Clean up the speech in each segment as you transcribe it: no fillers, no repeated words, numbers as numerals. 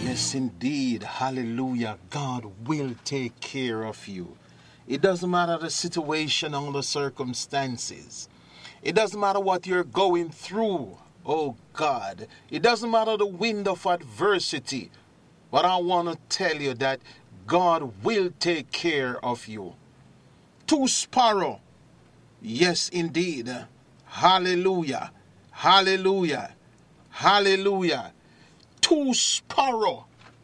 Yes, indeed. Hallelujah. God will take care of you. It doesn't matter the situation or the circumstances. It doesn't matter what you're going through. Oh God. It doesn't matter the wind of adversity. But I want to tell you that God will take care of you. 2 sparrows. Yes, indeed. Hallelujah. Hallelujah. Hallelujah. 2 sparrows.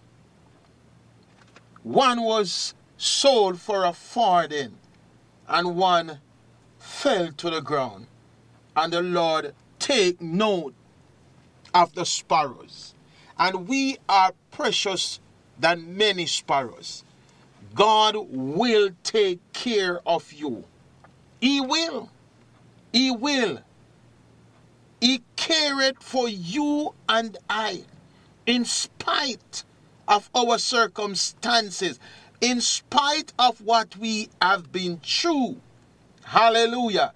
One was sold for a farthing, and one fell to the ground. And the Lord take note of the sparrows. And we are precious than many sparrows. God will take care of you. He will. He will. He cared for you and I. In spite of our circumstances, in spite of what we have been through, hallelujah,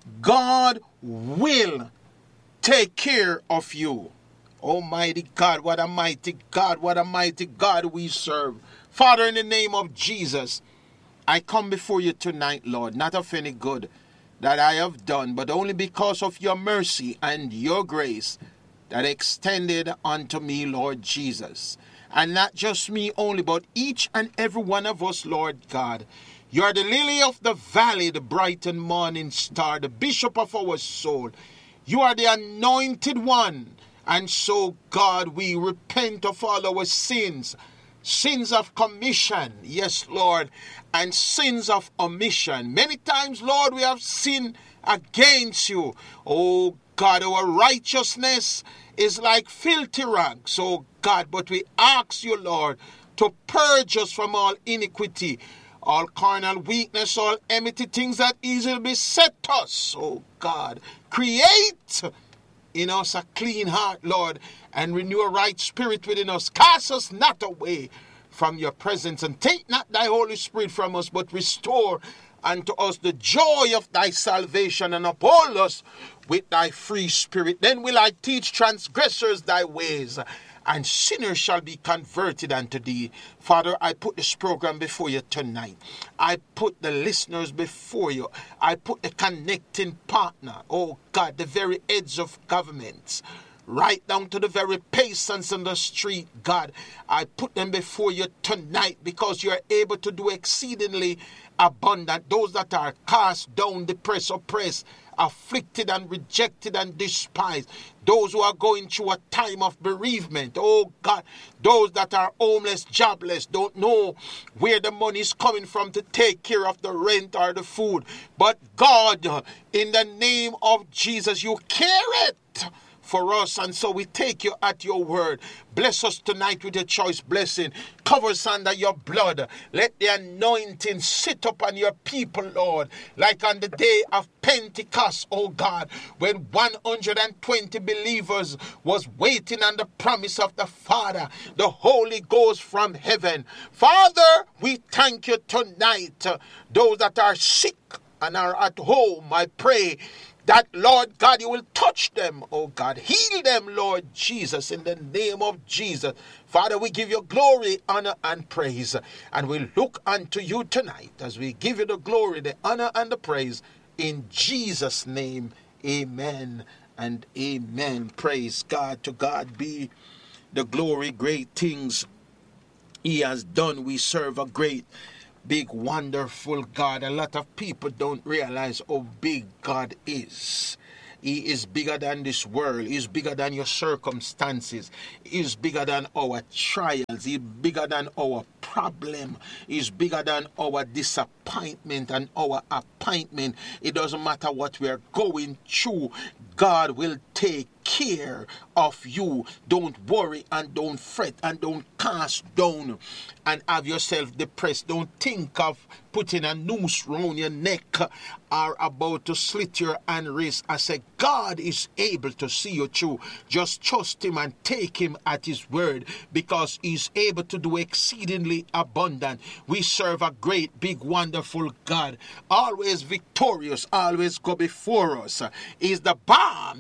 God will take care of you. Almighty God, what a mighty God, what a mighty God we serve. Father, in the name of Jesus, I come before you tonight, Lord, not of any good that I have done, but only because of your mercy and your grace that extended unto me, Lord Jesus. And not just me only, but each and every one of us, Lord God. You are the lily of the valley, the bright and morning star, the bishop of our soul. You are the anointed one. And so, God, we repent of all our sins. Sins of commission, yes, Lord, and sins of omission. Many times, Lord, we have sinned against you. Oh, God, our righteousness is like filthy rags, oh God, but we ask you, Lord, to purge us from all iniquity, all carnal weakness, all enmity, things that easily beset us, oh God. Create in us a clean heart, Lord, and renew a right spirit within us. Cast us not away from your presence, and take not thy Holy Spirit from us, but restore unto us the joy of thy salvation, and uphold us with thy free spirit. Then will I teach transgressors thy ways, and sinners shall be converted unto thee. Father, I put this program before you tonight. I put the listeners before you. I put the connecting partner, oh God, the very heads of governments, right down to the very peasants on the street, God. I put them before you tonight because you are able to do exceedingly abundant. Those that are cast down, depressed, oppressed, afflicted and rejected and despised. Those who are going through a time of bereavement. Oh God, those that are homeless, jobless, don't know where the money is coming from to take care of the rent or the food. But God, in the name of Jesus, you care it for us, and so we take you at your word. Bless us tonight with your choice blessing. Cover us under your blood. Let the anointing sit upon your people, Lord, like on the day of Pentecost, oh God, when 120 believers was waiting on the promise of the Father, the Holy Ghost from heaven. Father, we thank you tonight. Those that are sick and are at home, I pray that, Lord God, you will touch them, oh God. Heal them, Lord Jesus, in the name of Jesus. Father, we give you glory, honor, and praise. And we look unto you tonight as we give you the glory, the honor, and the praise. In Jesus' name, amen and amen. Praise God. To God be the glory. Great things he has done. We serve a great, big, wonderful God. A lot of people don't realize how big God is. He is bigger than this world. He is bigger than your circumstances. He is bigger than our trials. He is bigger than our problem. He is bigger than our disappointment and our appointment. It doesn't matter what we are going through. God will take care of you. Don't worry and don't fret and don't cast down and have yourself depressed. Don't think of putting a noose around your neck or about to slit your hand wrist. I say God is able to see you through. Just trust him and take him at his word, because he's able to do exceedingly abundant. We serve a great, big, wonderful God, always victorious, always go before us. He's the balm in Gilead.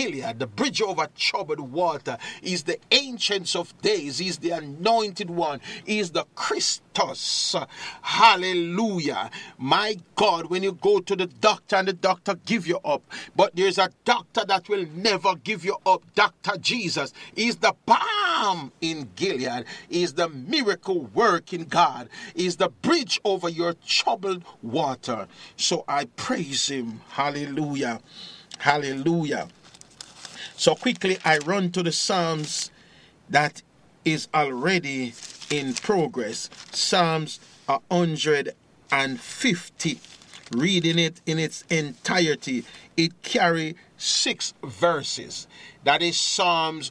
Gilead, the bridge over troubled water. He is the Ancient of Days. He is the Anointed One. He is the Christus. Hallelujah. My God, when you go to the doctor and the doctor give you up, but there's a doctor that will never give you up. Dr. Jesus is the balm in Gilead. He is the miracle working God. He is the bridge over your troubled water. So I praise him. Hallelujah. Hallelujah. So quickly I run to the Psalms that is already in progress. Psalms 150. Reading it in its entirety, it carries 6 verses. That is Psalms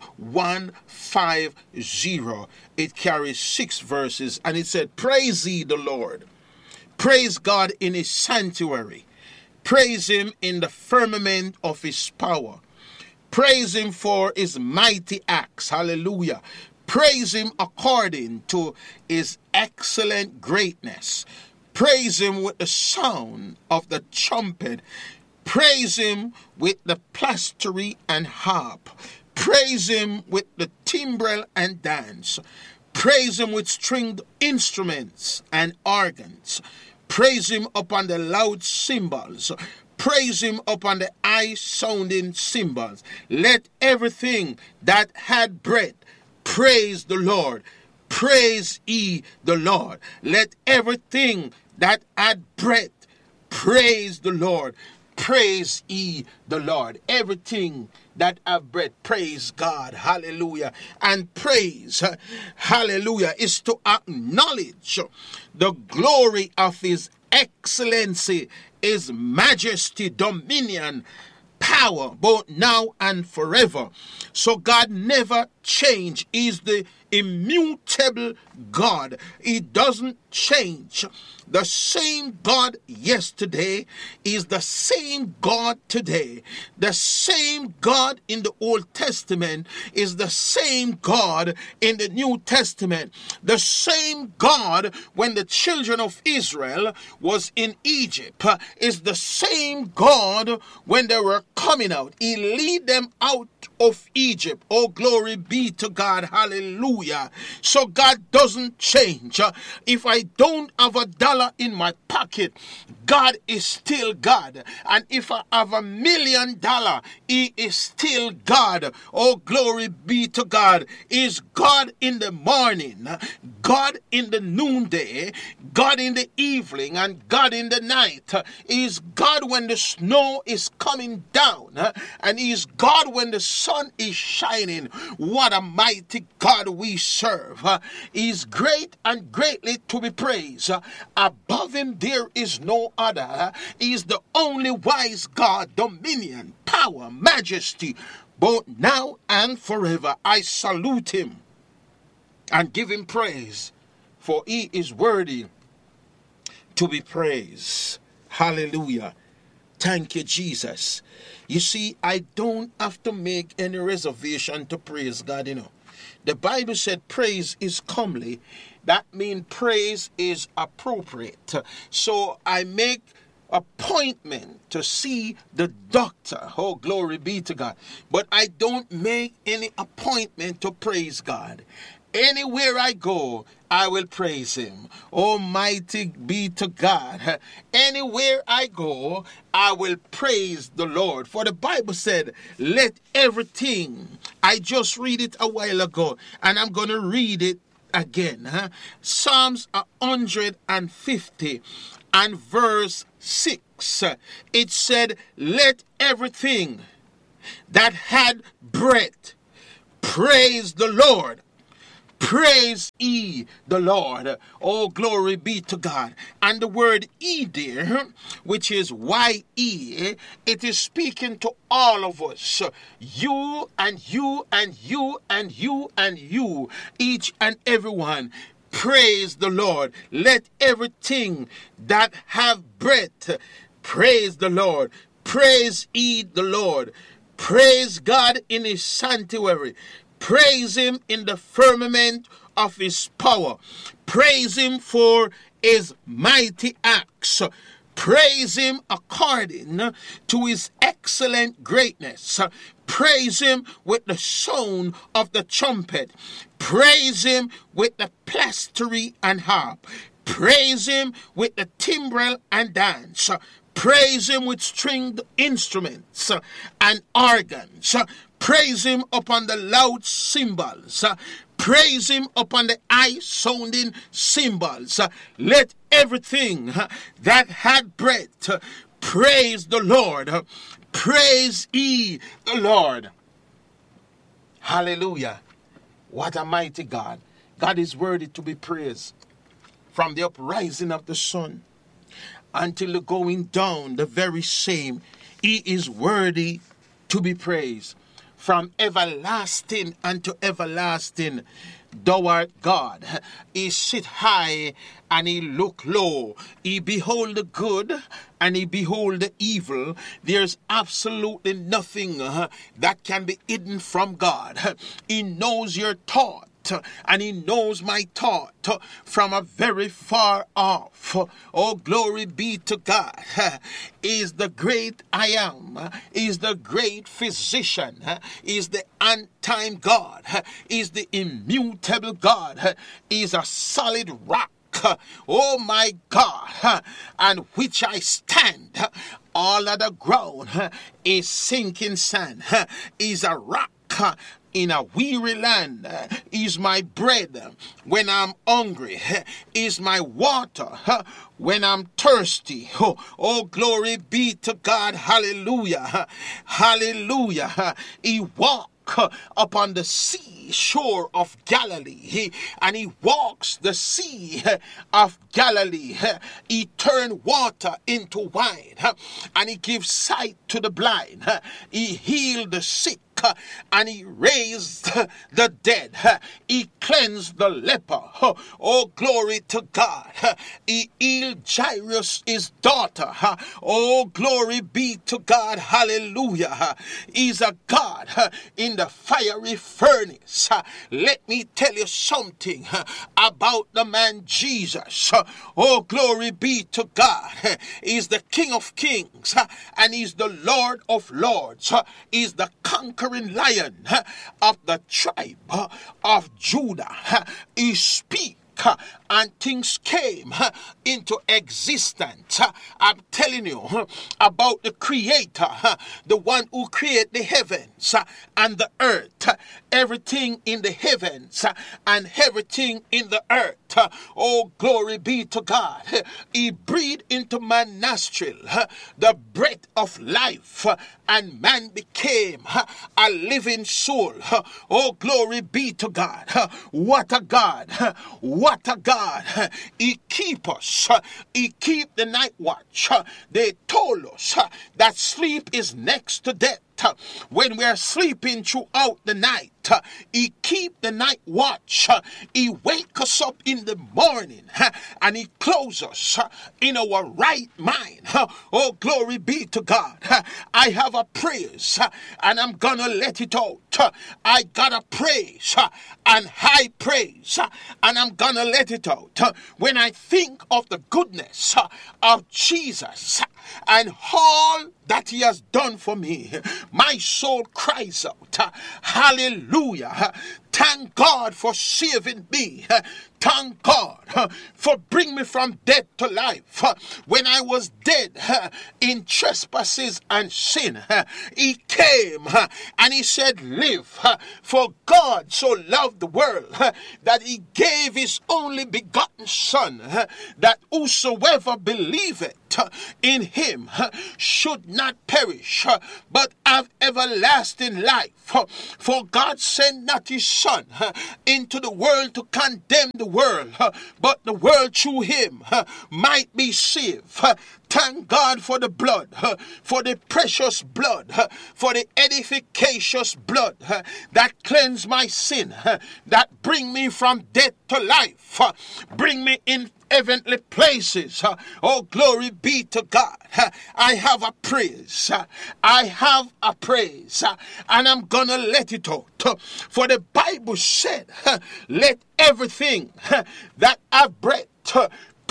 150. It carries 6 verses, and it said, "Praise ye the Lord. Praise God in his sanctuary. Praise him in the firmament of his power. Praise him for his mighty acts." Hallelujah. Praise him according to his excellent greatness. Praise him with the sound of the trumpet. Praise him with the psaltery and harp. Praise him with the timbrel and dance. Praise him with stringed instruments and organs. Praise him upon the loud cymbals. Praise him upon the high-sounding cymbals. Let everything that had breath praise the Lord. Praise ye the Lord. Let everything that had breath praise the Lord. Praise ye the Lord. Everything that have breath, praise God. Hallelujah. And praise, hallelujah, is to acknowledge the glory of his excellency, his majesty, dominion, power, both now and forever. So God never change. He is the immutable God. He doesn't change. The same God yesterday is the same God today. The same God in the Old Testament is the same God in the New Testament. The same God when the children of Israel was in Egypt is the same God when they were coming out. He lead them out of Egypt. Oh, glory be to God. Hallelujah. So God doesn't change. If I don't have $1 in my pocket, God is still God. And if I have $1 million, he is still God. Oh, glory be to God. He is God in the morning, God in the noonday, God in the evening, and God in the night. He is God when the snow is coming down, and he is God when the sun is shining. What a mighty God we serve. He is great and greatly to be praised. Above him there is no other. He is the only wise God, dominion, power, majesty, both now and forever. I salute him and give him praise, for he is worthy to be praised. Hallelujah. Thank you, Jesus. You see, I don't have to make any reservation to praise God, The Bible said praise is comely. That means praise is appropriate. So I make appointment to see the doctor. Oh, glory be to God. But I don't make any appointment to praise God. Anywhere I go, I will praise him. Almighty be to God. Anywhere I go, I will praise the Lord. For the Bible said, let everything. I just read it a while ago, and I'm going to read it again. Psalms 150 and verse 6. It said, let everything that had breath praise the Lord. Praise ye the Lord. Oh, glory be to God. And the word ye there, which is Y-E, it is speaking to all of us. You and you and you and you and you, each and every one. Praise the Lord. Let everything that have breath praise the Lord. Praise ye the Lord. Praise God in his sanctuary. Praise him in the firmament of his power. Praise him for his mighty acts. Praise him according to his excellent greatness. Praise him with the sound of the trumpet. Praise him with the psaltery and harp. Praise him with the timbrel and dance. Praise him with stringed instruments and organs. Praise him upon the loud cymbals. Praise him upon the high-sounding cymbals. Let everything that had breath praise the Lord. Praise ye the Lord. Hallelujah. What a mighty God. God is worthy to be praised. From the uprising of the sun until the going down, the very same, he is worthy to be praised. From everlasting unto everlasting, thou art God. He sit high and he look low. He behold the good and he behold the evil. There's absolutely nothing that can be hidden from God. He knows your thought. And he knows my thought from a very far off. Oh, glory be to God. He is the great I am. He is the great physician. He is the on-time God. He is the immutable God. He is a solid rock. Oh my God, and which I stand. All of the ground is sinking sand. Is a rock in a weary land. Is my bread when I'm hungry. Is my water when I'm thirsty. Oh, glory be to God. Hallelujah. Hallelujah. He walked upon the sea shore of Galilee, and he walks the sea of Galilee. He turned water into wine, and he gives sight to the blind. He healed the sick, and he raised the dead. He cleansed the leper. Oh, glory to God. He healed Jairus, his daughter. Oh, glory be to God. Hallelujah. He's a God in the fiery furnace. Let me tell you something about the man Jesus. Oh, glory be to God. He's the King of Kings, and he's the Lord of Lords. He's the conquering Lion of the tribe of Judah. He speaks and things came into existence. I'm telling you about the Creator, the one who created the heavens and the earth, everything in the heavens and everything in the earth. Oh, glory be to God. He breathed into my nostril the breath of life, and man became a living soul. Oh, glory be to God. What a God. What a God. He keep us. He keep the night watch. They told us that sleep is next to death. When we are sleeping throughout the night, he keep the night watch. He wake us up in the morning, and he close us in our right mind. Oh, glory be to God. I have a praise, and I'm gonna let it out. I got a praise and high praise, and I'm gonna let it out. When I think of the goodness of Jesus and all that he has done for me, my soul cries out, hallelujah. Thank God for saving me. Thank God for bringing me from death to life. When I was dead in trespasses and sin, he came and he said, live. For God so loved the world that he gave his only begotten Son, that whosoever believeth in him should not perish, but have everlasting life. For God sent not his Son into the world to condemn the world, but the world through him might be saved. Thank God for the blood, for the precious blood, for the edificacious blood that cleanse my sin, that bring me from death to life, bring me in heavenly places. Oh, glory be to God. I have a praise. I have a praise, and I'm gonna let it out. For the Bible said, let everything that have breath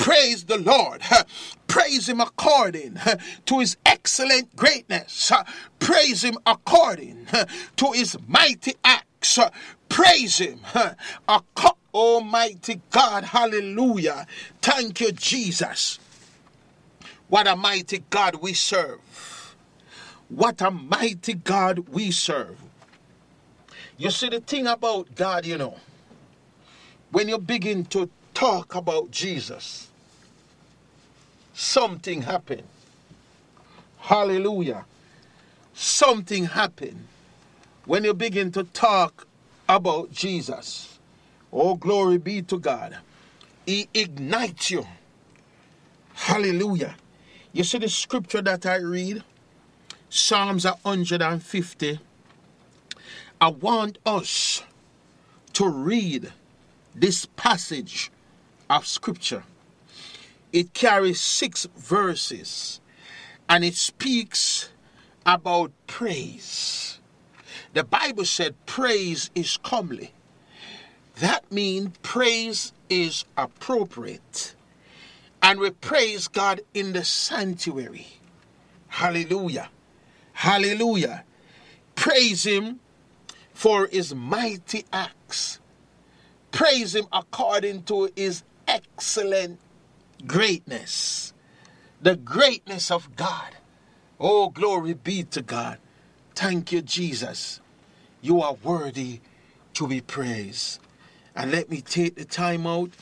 Praise the Lord. Praise him according to his excellent greatness. Praise him according to his mighty acts. Praise him. Almighty God. Hallelujah. Thank you, Jesus. What a mighty God we serve. What a mighty God we serve. You see, the thing about God, when you begin to talk about Jesus, something happened. Hallelujah. Something happened when you begin to talk about Jesus. Oh, glory be to God. He ignites you. Hallelujah. You see the scripture that I read? Psalms 150. I want us to read this passage of scripture. It carries 6 verses and it speaks about praise. The Bible said praise is comely. That means praise is appropriate. And we praise God in the sanctuary. Hallelujah. Hallelujah. Praise him for his mighty acts. Praise him according to his excellent greatness. The greatness of God. Oh, glory be to God. Thank you, Jesus. You are worthy to be praised. And let me take the time out.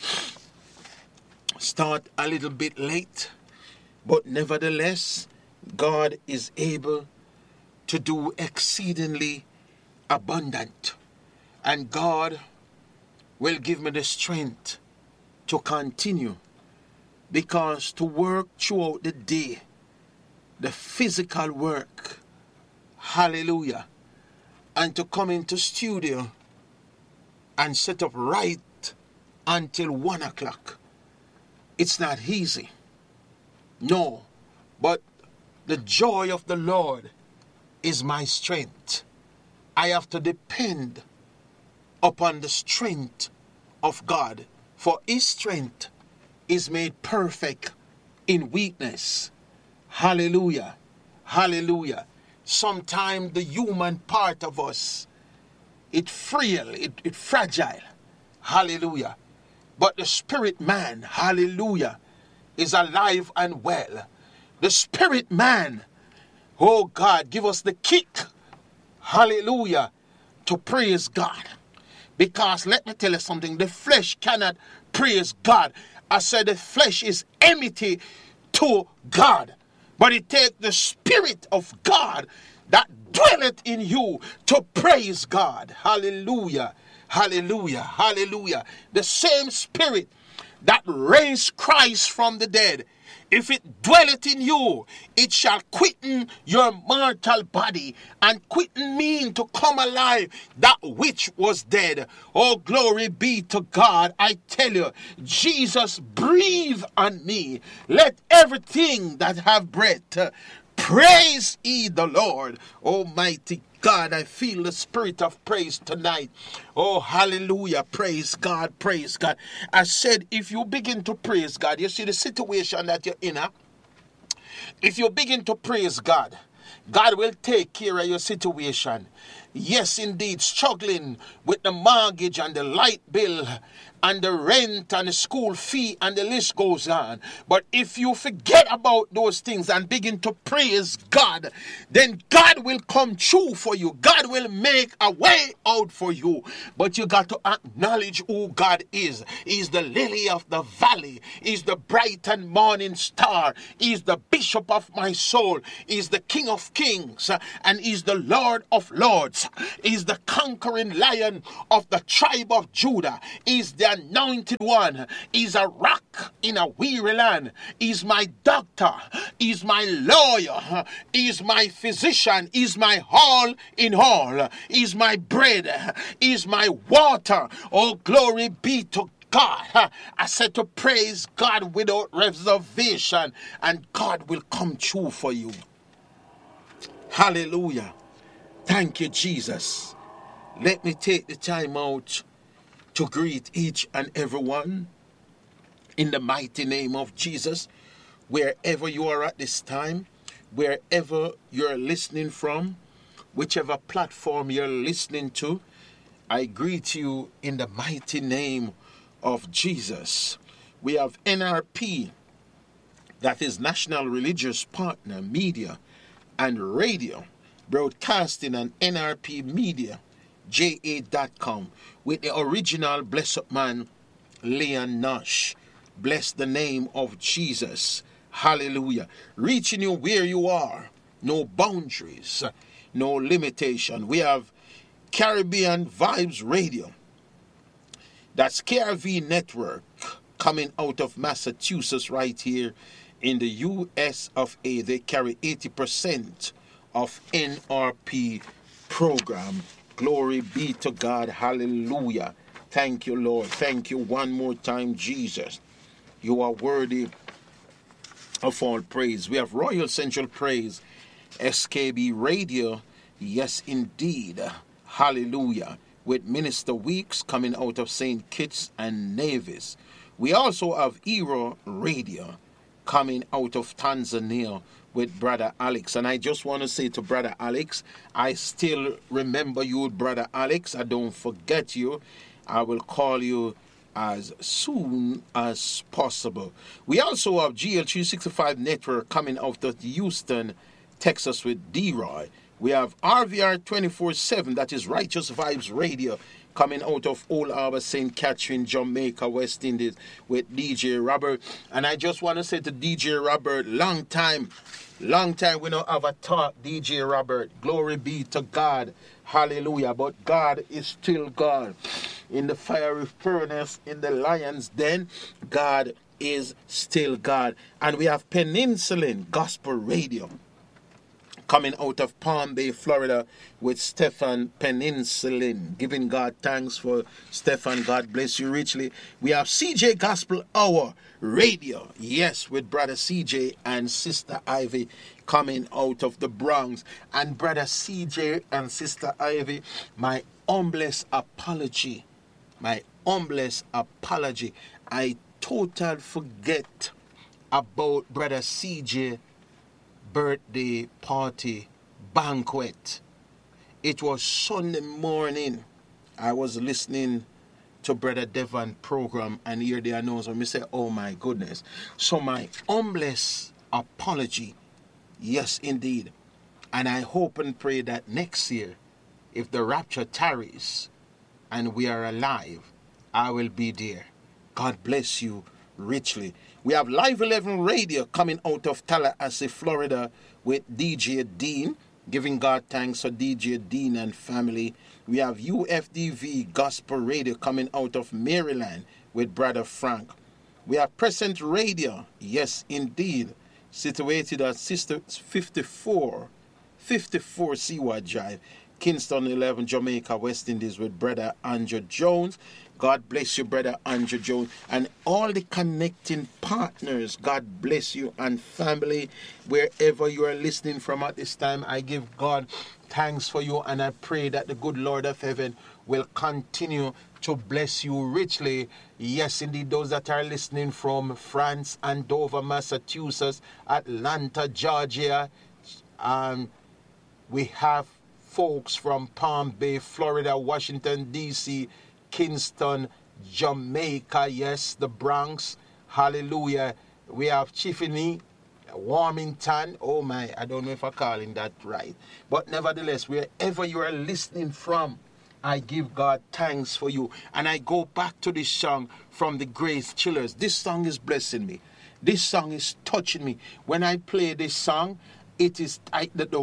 Start a little bit late, but nevertheless, God is able to do exceedingly abundant. And God will give me the strength to continue, because to work throughout the day, the physical work, hallelujah, and to come into studio and set up right until 1 o'clock. It's not easy. No, but the joy of the Lord is my strength. I have to depend upon the strength of God, for his strength is made perfect in weakness. Hallelujah. Hallelujah. Sometimes the human part of us, it's frail, it's fragile. Hallelujah. But the spirit man, hallelujah, is alive and well. The spirit man, oh God, give us the kick, hallelujah, to praise God. Because let me tell you something, the flesh cannot praise God. I said the flesh is enmity to God. But it takes the Spirit of God that dwelleth in you to praise God. Hallelujah. Hallelujah. Hallelujah. The same Spirit that raised Christ from the dead, if it dwelleth in you, it shall quicken your mortal body. And quicken mean to come alive that which was dead. Oh, glory be to God. I tell you, Jesus, breathe on me. Let everything that have breath praise ye the Lord. Almighty God, I feel the spirit of praise tonight. Oh, hallelujah. Praise God, praise God. I said, if you begin to praise God, you see the situation that you're in, if you begin to praise God, God will take care of your situation. Yes, indeed, struggling with the mortgage and the light bill and the rent and the school fee and the list goes on. But if you forget about those things and begin to praise God, then God will come true for you. God will make a way out for you. But you got to acknowledge who God is. He's the lily of the valley. He's the bright and morning star. He's the bishop of my soul. He's the King of kings. And he's the Lord of lords. He's the conquering lion of the tribe of Judah. He's the anointed one. He's a rock in a weary land. He's my doctor. He's my lawyer. He's my physician. He's my all in all. He's my bread. He's my water. Oh, glory be to God. I said to praise God without reservation, and God will come true for you. Hallelujah. Thank you, Jesus. Let me take the time out to greet each and every one In the mighty name of Jesus, wherever you are at this time, wherever you're listening from, whichever platform you're listening to, I greet you in the mighty name of Jesus. We have NRP, that is National Religious Partner Media and Radio, broadcasting on NRP Media, JA.com, with the original blessed man, Leon Nash. Bless the name of Jesus. Hallelujah. Reaching you where you are. No boundaries, no limitation. We have Caribbean Vibes Radio. That's KRV Network, coming out of Massachusetts right here in the US of A. They carry 80% of NRP program. Glory be to God. Hallelujah. Thank you, Lord. Thank you one more time, Jesus. You are worthy of all praise. We have Royal Central Praise, SKB Radio. Yes, indeed. Hallelujah. With Minister Weeks coming out of St. Kitts and Nevis. We also have Ero Radio coming out of Tanzania with Brother Alex. And I just want to say to Brother Alex, I still remember you, Brother Alex. I don't forget you. I will call you as soon as possible. We also have GL365 Network coming out of Houston, Texas with D-Roy. We have RVR 24/7, that is Righteous Vibes Radio, coming out of Old Harbor, St. Catherine, Jamaica, West Indies with DJ Robert. And I just want to say to DJ Robert, long time we don't have a talk, DJ Robert. Glory be to God. Hallelujah. But God is still God. In the fiery furnace, in the lion's den, God is still God. And we have Peninsulan Gospel Radio coming out of Palm Bay, Florida with Stephan Peninsulan. Giving God thanks for Stephan. God bless you richly. We have CJ Gospel Hour Radio. Yes, with Brother CJ and Sister Ivy coming out of the Bronx. And Brother CJ and Sister Ivy, my humblest apology. My humblest apology. I totally forget about Brother CJ birthday party banquet. It was Sunday morning. I was listening to Brother Devon program and hear the announcement. I say, oh my goodness. So my humblest apology. Yes, indeed. And I hope and pray that next year, if the rapture tarries and we are alive, I will be there. God bless you richly. We have Live 11 Radio coming out of Tallahassee, Florida with DJ Dean. Giving God thanks for DJ Dean and family. We have UFDV Gospel Radio coming out of Maryland with Brother Frank. We have Present Radio. Yes, indeed. Situated at 54 Seaward Drive, Kingston 11, Jamaica, West Indies with Brother Andrew Jones. God bless you, Brother Andrew Jones, and all the connecting partners. God bless you and family, wherever you are listening from at this time. I give God thanks for you, and I pray that the good Lord of heaven will continue to bless you richly. Yes, indeed, those that are listening from France, Andover, Massachusetts, Atlanta, Georgia, we have folks from Palm Bay, Florida, Washington, D.C., Kingston, Jamaica, yes, the Bronx, hallelujah. We have Chiffany, Warmington, oh my, I don't know if I'm calling that right. But nevertheless, wherever you are listening from, I give God thanks for you. And I go back to this song from the Grace Chillers. This song is blessing me. This song is touching me. When I play this song, it is the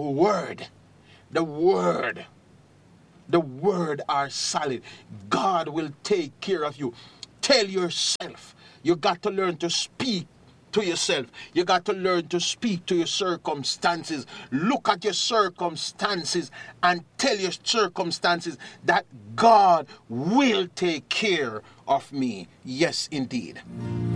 word are solid. God will take care of you. Tell yourself. You got to learn to speak to yourself. You got to learn to speak to your circumstances. Look at your circumstances and tell your circumstances that God will take care of me. Yes, indeed.